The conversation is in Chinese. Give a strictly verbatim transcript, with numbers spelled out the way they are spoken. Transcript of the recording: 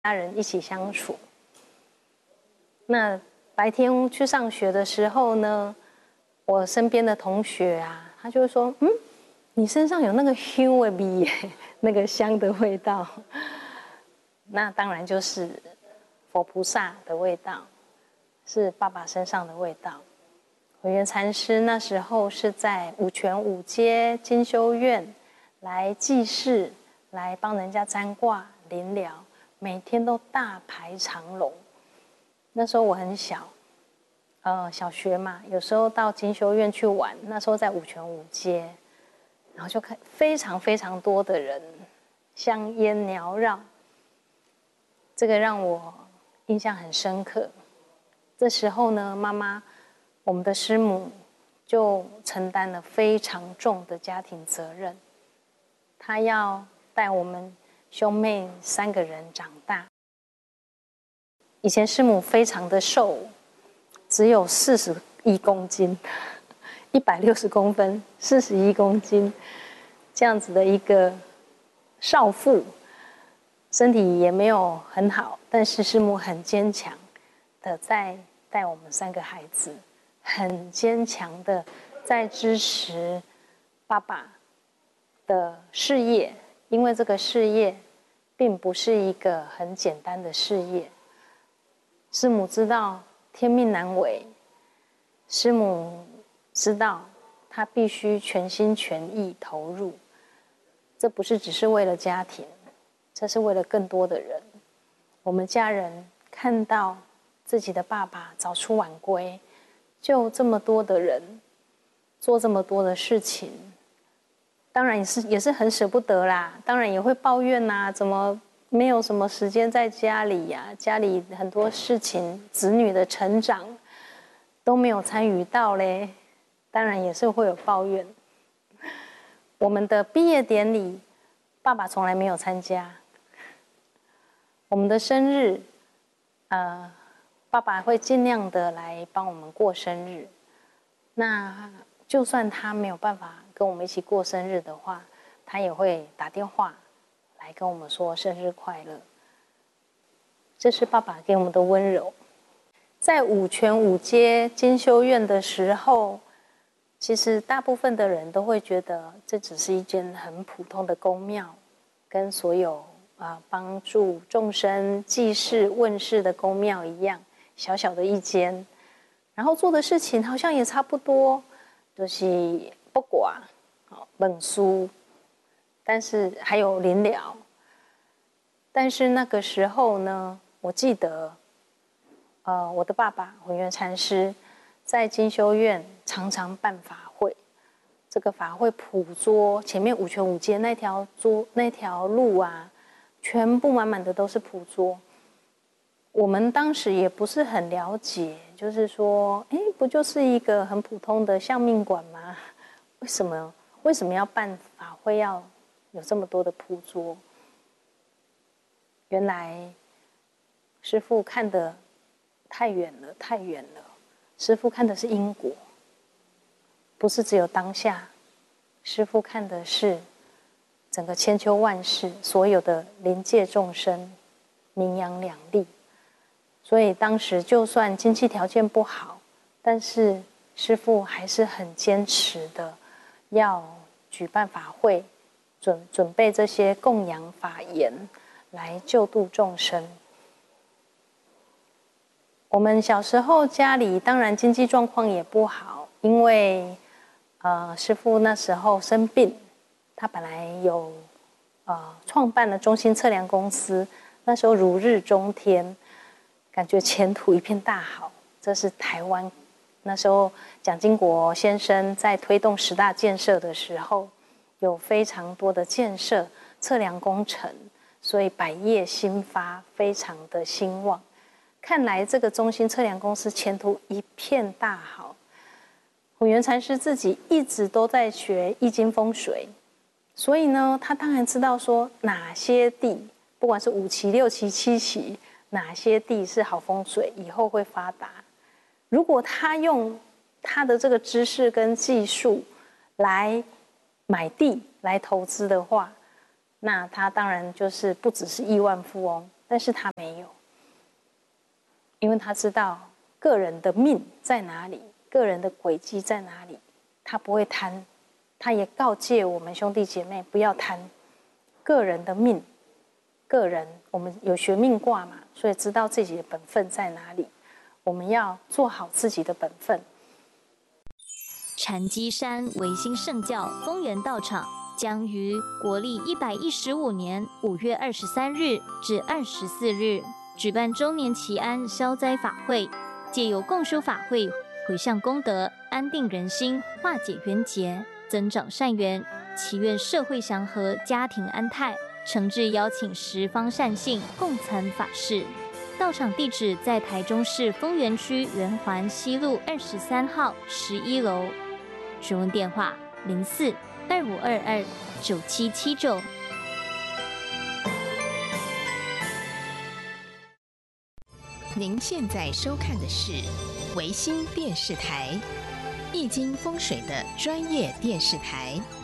家人一起相处。那白天去上学的时候呢，我身边的同学啊，他就会说：“嗯，你身上有那个香的味耶，那个香的味道。”那当然就是佛菩萨的味道，是爸爸身上的味道。慧远禅师那时候是在五泉五街精修院来济世，来帮人家占卦临疗，每天都大排长龙。那时候我很小，呃，小学嘛，有时候到精修院去玩，那时候在五泉五街，然后就看非常非常多的人，香烟缭绕，这个让我印象很深刻。这时候呢，妈妈，我们的师母就承担了非常重的家庭责任，她要带我们兄妹三个人长大。以前师母非常的瘦，只有四十一公斤，一百六十公分，四十一公斤，这样子的一个少妇，身体也没有很好，但是师母很坚强的在带我们三个孩子，很坚强的在支持爸爸的事业，因为这个事业并不是一个很简单的事业。师母知道天命难违，师母知道她必须全心全意投入，这不是只是为了家庭，这是为了更多的人。我们家人看到自己的爸爸早出晚归，就这么多的人做这么多的事情，当然也是也是很舍不得啦，当然也会抱怨呐、啊，怎么没有什么时间在家里呀、啊？家里很多事情，子女的成长都没有参与到嘞，当然也是会有抱怨。我们的毕业典礼，爸爸从来没有参加。我们的生日，呃，爸爸会尽量的来帮我们过生日。那就算他没有办法跟我们一起过生日的话，他也会打电话来跟我们说生日快乐。这是爸爸给我们的温柔。在五泉五街精修院的时候，其实大部分的人都会觉得这只是一间很普通的宫庙，跟所有啊、呃、帮助众生济世问世的宫庙一样，小小的一间，然后做的事情好像也差不多，就是卜卦、问书，但是还有临疗。但是那个时候呢，我记得，呃，我的爸爸慧远禅师在精修院常常办法会。这个法会普桌，前面五泉五街那条桌那条路啊，全部满满的都是普桌。我们当时也不是很了解，就是说，哎，不就是一个很普通的相命馆吗？为什么为什么要办法会要有这么多的普桌？原来师父看得太远了，太远了。师父看的是因果，不是只有当下。师父看的是整个千秋万世，所有的灵界众生，名扬两利。所以当时就算经济条件不好，但是师父还是很坚持的，要举办法会，准准备这些供养法言，来救度众生。我们小时候家里当然经济状况也不好，因为呃师父那时候生病，他本来有呃创办了中兴测量公司，那时候如日中天，感觉前途一片大好。这是台湾那时候蒋经国先生在推动十大建设的时候，有非常多的建设测量工程，所以百业兴发，非常的兴旺。看来这个中兴测量公司前途一片大好。慧远禅师自己一直都在学易经风水，所以呢，他当然知道说哪些地，不管是五期、六期、七期，哪些地是好风水，以后会发达。如果他用他的这个知识跟技术来买地来投资的话，那他当然就是不只是亿万富翁， 但是他没有，因为他知道个人的命在哪里，个人的轨迹在哪里，他不会贪。他也告诫我们兄弟姐妹不要贪个人的命，个人我们有学命卦嘛，所以知道自己的本分在哪里，我们要做好自己的本分。 禅机山维新圣教丰原道场将于国历一百一十五年五月二十三日至二十四日举办周年祈安消灾法会，借由共修法会，回向功德，安定人心，化解冤结，增长善缘，祈愿社会祥和，家庭安泰。诚挚邀请十方善信共参法事。道场地址在台中市丰原区圆环西路二十三号十一楼。询问电话：零四二五二二九七七九。 您现在收看的是维新电视台，易经风水的专业电视台。